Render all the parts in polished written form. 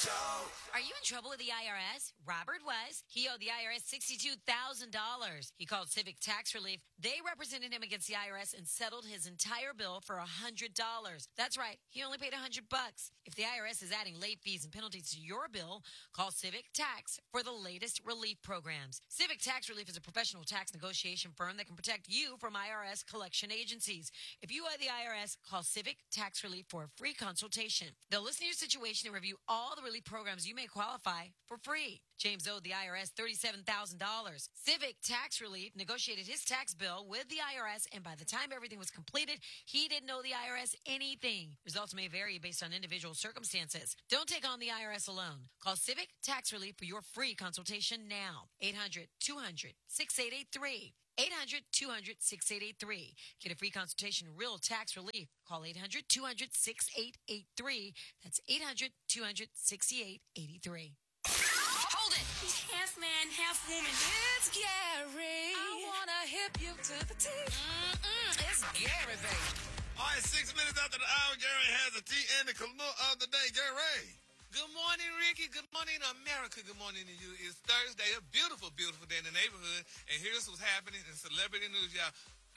Are you in trouble with the IRS? Robert was. He owed the IRS $62,000. He called Civic Tax Relief. They represented him against the IRS and settled his entire bill for $100. That's right. He only paid $100. If the IRS is adding late fees and penalties to your bill, call Civic Tax for the latest relief programs. Civic Tax Relief is a professional tax negotiation firm that can protect you from IRS collection agencies. If you owe the IRS, call Civic Tax Relief for a free consultation. They'll listen to your situation and review all the relief programs you may qualify for free. James owed the IRS $37,000. Civic Tax Relief negotiated his tax bill with the IRS, and by the time everything was completed, he didn't owe the IRS anything. Results may vary based on individual circumstances. Don't take on the IRS alone. Call Civic Tax Relief for your free consultation now. 800-200-6883. 800-200-6883. Get a free consultation and real tax relief. Call 800-200-6883. That's 800-200-6883. Hold it! He's half man, half woman. It's Gary. I want to hip you to the T. It's Gary, baby. All right, 6 minutes after the hour, Gary has a tea and the canoe of the day. Gary. Good morning, Ricky. Good morning, America. Good morning to you. It's Thursday, a beautiful, beautiful day in the neighborhood. And here's what's happening in celebrity news, y'all.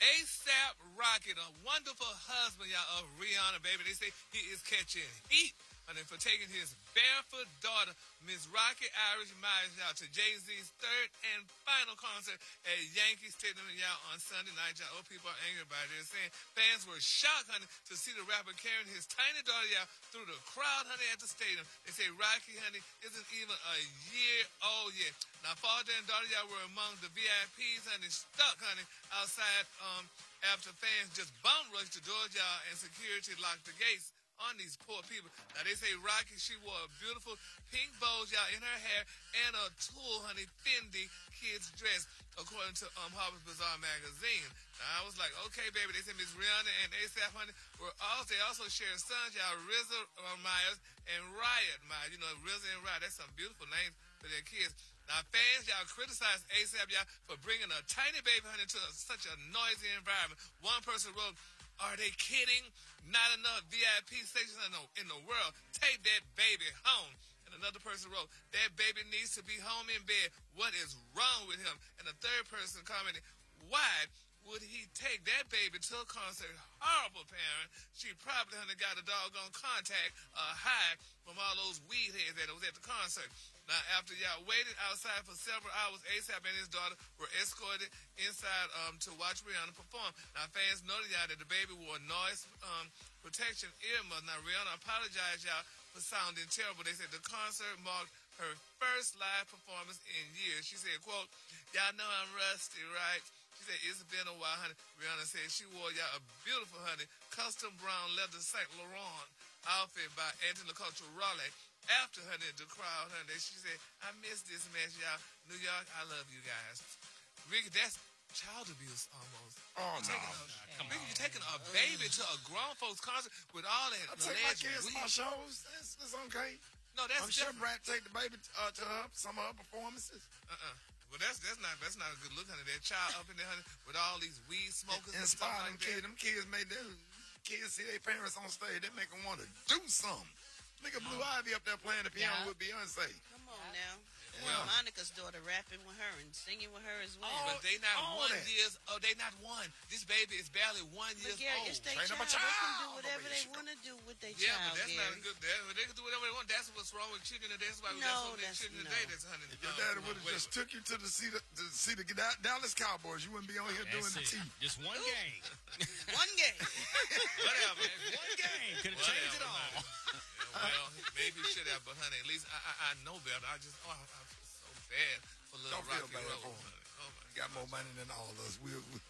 A$AP Rocky, a wonderful husband, y'all, of Rihanna, baby. They say he is catching heat. And then for taking his barefoot daughter, Miss Rocky Irish Myers, y'all, to Jay-Z's third and final concert at Yankee Stadium, y'all, on Sunday night, y'all. Oh, people are angry about it. They're saying fans were shocked, honey, to see the rapper carrying his tiny daughter, y'all, through the crowd, honey, at the stadium. They say Rocky, honey, isn't even a year old yet. Now, father and daughter, y'all, were among the VIPs, honey, stuck, honey, outside after fans just bum rushed the doors, y'all, and security locked the gates on these poor people. Now, they say Rocky, she wore a beautiful pink bow, y'all, in her hair and a tulle, honey, Fendi kids dress, according to Harper's Bazaar magazine. Now, I was like, okay, baby. They said Miss Rihanna and A$AP, honey, they also share sons, y'all, RZA Myers and Riot Myers. You know, RZA and Riot, that's some beautiful names for their kids. Now, fans, y'all, criticize A$AP, y'all, for bringing a tiny baby, honey, to such a noisy environment. One person wrote, "Are they kidding? Not enough VIP stations in the world. Take that baby home." And another person wrote, "That baby needs to be home in bed. What is wrong with him?" And a third person commented, "Why would he take that baby to a concert? Horrible parent. She probably got a doggone contact high from all those weed heads that was at the concert." Now, after y'all waited outside for several hours, A$AP and his daughter were escorted inside to watch Rihanna perform. Now, fans noted, y'all, that the baby wore noise protection earmuffs. Now, Rihanna apologized, y'all, for sounding terrible. They said the concert marked her first live performance in years. She said, quote, "Y'all know I'm rusty, right?" She said, "It's been a while, honey." Rihanna said she wore, y'all, a beautiful, honey, custom brown leather St. Laurent outfit by Anthony Raleigh. After her, the crowd, honey, she said, "I miss this mess, y'all. New York, I love you guys." Ricky, that's child abuse almost. Oh, no. Ricky, you're taking a baby to a grown folks concert with all that. I take my kids to my shows. It's okay. No, that's I'm sure Brad take the baby to some of her performances. Well, that's not a good look, honey. That child up in there, honey, with all these weed smokers and stuff Inspire like them kids. Them kids made them kids see their parents on stage. They make them want to do something. Look at Blue Ivy up there playing the piano with Beyonce. Come on now. Yeah. Monica's daughter rapping with her and singing with her as well. But they not 1 year. Oh, they not one. This baby is barely 1 year old. It's their Train child. up a They can do child. whatever they want to do with their Yeah, child. but that's Gary. not a good. They can do whatever they want. That's what's wrong with children today. That's why that's children today. That's honey. If your daddy would have just took you to see the Dallas Cowboys, you wouldn't be on here doing the tea. Just one game. One game. Whatever. One game. Could have changed it all. Well, maybe you should have, but honey, at least I know better. I feel so bad for little Don't feel Rocky bad Road. for him. Oh my Got more money than all of us.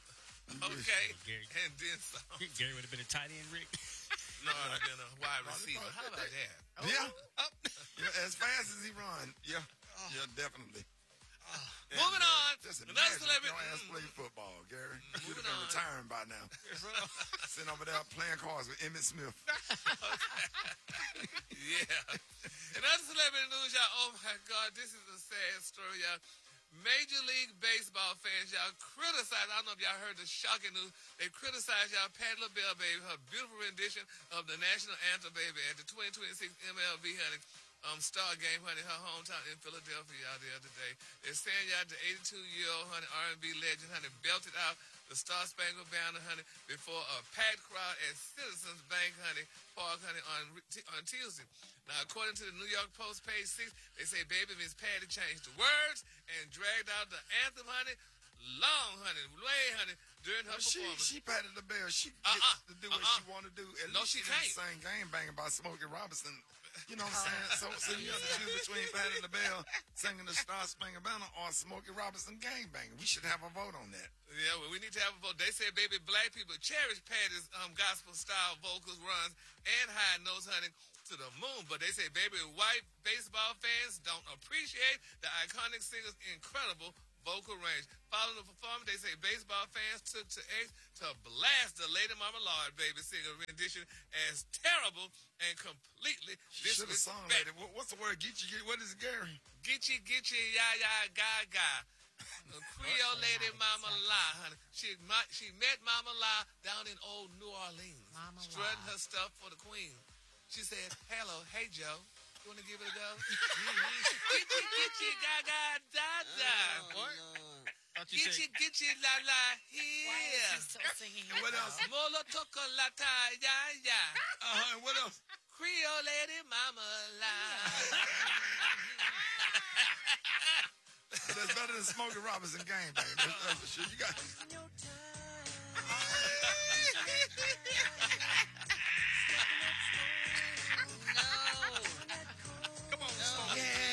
Okay, Gary. and then some. Gary would have been a tight end, Rick. No, I'd have been a wide receiver. How about that? Yeah, as fast as he run. Yeah, definitely. Moving on. Just Another imagine celebrity. your ass play football, Gary. You'd have Moving been on. retiring by now. Sitting over there playing cards with Emmitt Smith. Yeah. Another celebrity news, y'all. Oh my God, this is a sad story, y'all. Major League Baseball fans, y'all, criticize. I don't know if y'all heard the shocking news. They criticize y'all Patti LaBelle, baby, her beautiful rendition of the national anthem, baby, at the 2026 MLB, honey. Star game, honey, her hometown in Philadelphia, y'all, the other day. They're saying, y'all, the 82-year-old, honey, R&B legend, honey, belted out the Star Spangled Banner, honey, before a packed crowd at Citizens Bank, honey, Park, honey, on Tuesday. Now, according to the New York Post, page 6, they say baby Miss Patty changed the words and dragged out the anthem, honey, long, honey, way, honey, during her performance. She patted the bell. She gets to do what she want to do. At least she didn't can't. sing Gang Bang by Smokey Robinson. You know what I'm saying? So you have to choose between patting the bell, singing the Star Spangled Banner, or Smokey Robinson Gang Bang. We should have a vote on that. Yeah, well, we need to have a vote. They say, baby, black people cherish Patty's gospel-style vocals, runs, and high notes, honey, to the moon. But they say, baby, white baseball fans don't appreciate the iconic singer's incredible vocal range. Following the performance, they say baseball fans took to X to blast the Lady Marmalade baby singer rendition as terrible and completely She should have sung like it. What's the word? What is it, Gary? Gitchy, ya, ya, gaga. Creole Lady Mama La, honey. She met Mama La down in old New Orleans, strutting her stuff for the queen. She said, hello, hey, Joe. You want to give it a go? Gitchy, gaga, da, da. Gitchy, la, la, here. Why is he still singing? And what else? Molo tocolata, ya, ya. And what else? Creole Lady Mama La. That's better than Smokey Robinson Gang Bang. That's the shit you got.